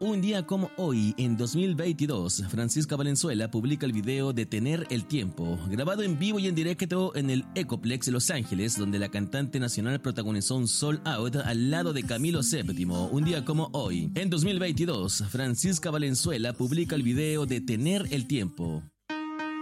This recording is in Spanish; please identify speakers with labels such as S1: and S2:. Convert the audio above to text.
S1: Un día como hoy, en 2022, Francisca Valenzuela publica el video de Tener el Tiempo, grabado en vivo y en directo en el Ecoplex de Los Ángeles, donde la cantante nacional protagonizó un sold out al lado de Camilo VII. Un día como hoy, en 2022, Francisca Valenzuela publica el video de Tener el Tiempo.